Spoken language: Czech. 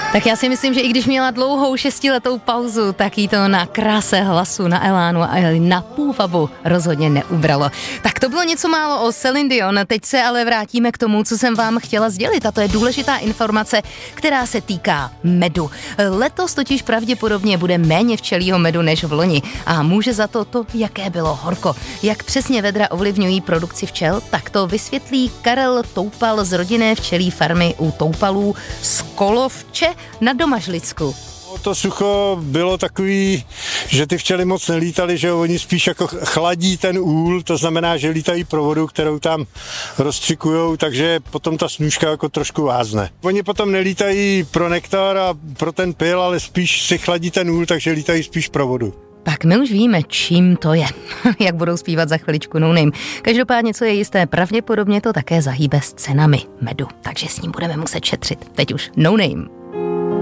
Tak já si myslím, že i když měla dlouhou 6letou pauzu, tak jí to na kráse hlasu, na elánu a na půvabu rozhodně neubralo. Tak to bylo něco málo o Celine Dion, teď se ale vrátíme k tomu, co jsem vám chtěla sdělit, a to je důležitá informace, která se týká medu. Letos totiž pravděpodobně bude méně včelího medu než v loni a může za to, jaké bylo horko. Jak přesně vedra ovlivňují produkci včel, tak to vysvětlí Karel Toupal z rodinné včelí farmy u Toupalů z Kolovče na Domažlicku. To sucho bylo takový, že ty včely moc nelítaly, že oni spíš jako chladí ten úl, to znamená, že lítají pro vodu, kterou tam rozstřikujou, takže potom ta snůžka jako trošku vázne. Oni potom nelítají pro nektar a pro ten pyl, ale spíš si chladí ten úl, takže lítají spíš pro vodu. Tak my už víme, čím to je, jak budou zpívat za chviličku No Name. Každopádně, co je jisté, pravděpodobně to také zahýbe s cenami medu, takže s ním budeme muset šetřit. Teď už No Name.